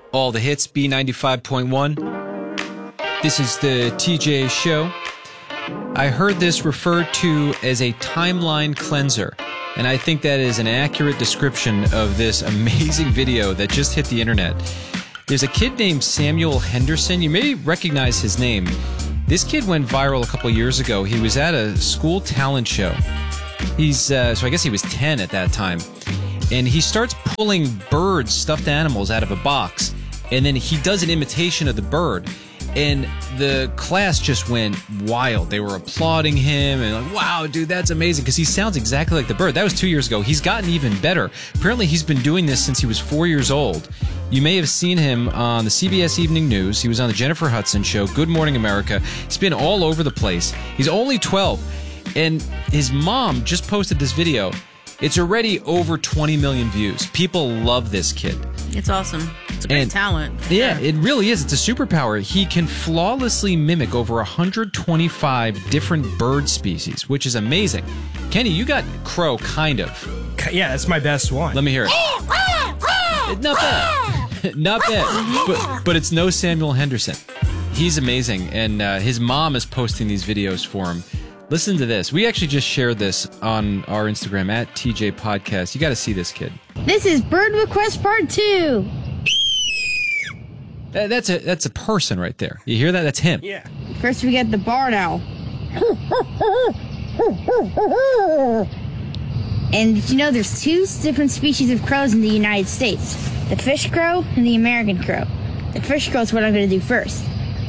All the hits, B95.1. This is the TJ Show. I heard this referred to as a timeline cleanser, and I think that is an accurate description of this amazing video that just hit the internet. There's a kid named Samuel Henderson. You may recognize his name. This kid went viral a couple years ago. He was at a school talent show. So I guess he was 10 at that time. And he starts pulling birds, stuffed animals, out of a box. And then he does an imitation of the bird. And the class just went wild. They were applauding him and like, wow, dude, that's amazing. Because he sounds exactly like the bird. That was 2 years ago. He's gotten even better. Apparently, he's been doing this since he was 4 years old. You may have seen him on the CBS Evening News. He was on the Jennifer Hudson Show, Good Morning America. He's been all over the place. He's only 12. And his mom just posted this video. It's already over 20 million views. People love this kid. It's awesome. It's a great talent. Yeah, it really is. It's a superpower. He can flawlessly mimic over 125 different bird species, which is amazing. Kenny, you got crow, kind of. Yeah, that's my best one. Let me hear it. Not bad. Not bad. But it's no Samuel Henderson. He's amazing, and his mom is posting these videos for him. Listen to this. We actually just shared this on our Instagram at TJ Podcast. You got to see this kid. This is Bird Request Part 2. That's a person right there. You hear that? That's him. Yeah. First we got the barn owl. And did you know there's two different species of crows in the United States? The fish crow and the American crow. The fish crow is what I'm going to do first.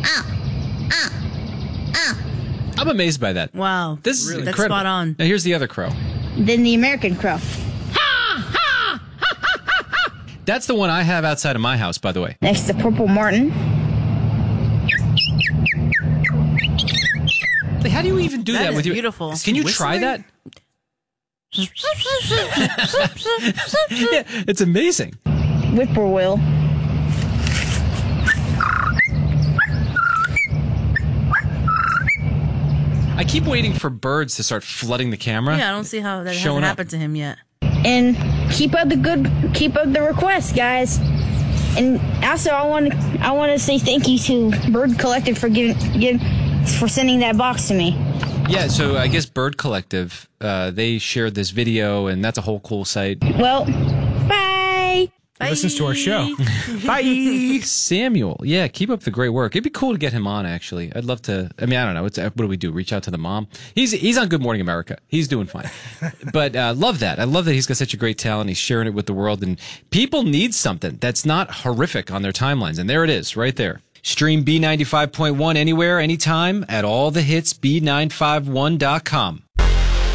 I'm amazed by that. Wow. This is That's incredible. spot on. Now here's the other crow. Then the American crow. That's the one I have outside of my house, by the way. Next, the purple martin. How do you even do that, That with is your... beautiful. Can you try that? Yeah, it's amazing. Whippoorwill. I keep waiting for birds to start flooding the camera. Yeah, I don't see how that Showing hasn't up. happened to him yet. And keep up the requests, guys. And also, I want to say thank you to Bird Collective for for sending that box to me. Yeah, so I guess Bird Collective, they shared this video, and that's a whole cool site. Well, bye. He listens to our show. Bye. Samuel, yeah, keep up the great work. It'd be cool to get him on, actually. I'd love to. I mean, I don't know. What do we do? Reach out to the mom? He's on Good Morning America. He's doing fine. But love that. I love that he's got such a great talent. He's sharing it with the world, and people need something that's not horrific on their timelines. And there it is, right there. Stream B95.1 anywhere, anytime at all the hits B951.com.